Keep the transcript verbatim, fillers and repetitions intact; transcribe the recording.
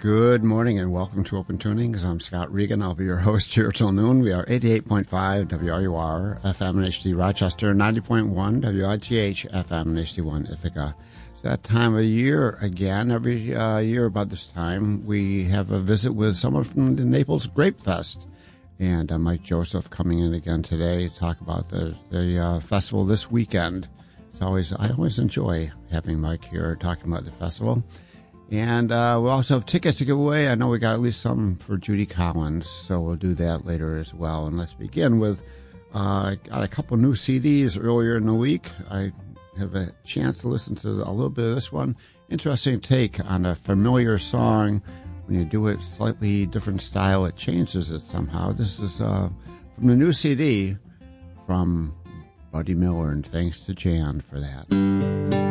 Good morning and welcome to Open Tunings. I'm Scott Regan. I'll be your host here till noon. We are eighty-eight point five W R U R F M and H D Rochester, ninety point one W I T H F M and H D one Ithaca. It's that time of year again. Every uh, year about this time, we have a visit with someone from the Naples Grape Fest. And uh, Mike Joseph coming in again today to talk about the, the uh, festival this weekend. It's always I always enjoy having Mike here talking about the festival. And uh, we also have tickets to give away. I know we got at least some for Judy Collins, so we'll do that later as well. And let's begin with, uh, I got a couple new C Ds earlier in the week. I have a chance to listen to a little bit of this one. Interesting take on a familiar song. When you do it slightly different style, it changes it somehow. This is uh, from the new C D from Buddy Miller, and thanks to Jan for that.